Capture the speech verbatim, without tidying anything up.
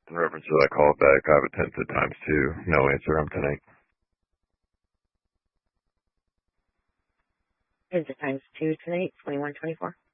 In reference to that call back, I've attempted times two. No answer. I'm tonight. Is it times two tonight, twenty-one twenty-four?